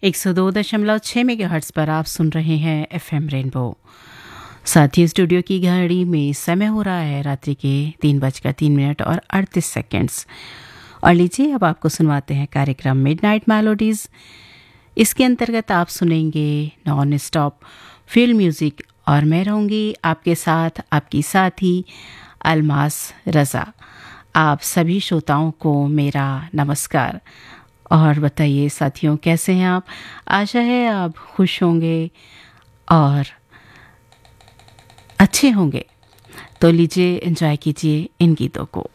102.6 megahertz पर आप सुन रहे हैं एफएम रेनबो। साथी स्टूडियो की घड़ी में समय हो रहा है रात्रि के 3:03 और 38 सेकंड्स। और लीजिए अब आपको सुनवाते हैं कार्यक्रम मिडनाइट मेलोडीज़। इसके अंतर्गत आप सुनेंगे नॉन स्टॉप फील्ड म्यूज़िक और मैं रहूँगी आपके साथ, आपकी साथी अलमास रज़ा। आप सभी श्रोताओं को मेरा नमस्कार। और बताइए साथियों, कैसे हैं आप? आशा है आप खुश होंगे और अच्छे होंगे। तो लीजिए एंजॉय कीजिए इन गीतों को।